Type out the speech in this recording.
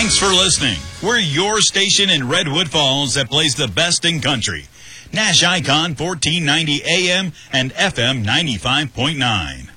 Thanks for listening. We're your station in Redwood Falls that plays the best in country. Nash Icon 1490 AM and FM 95.9.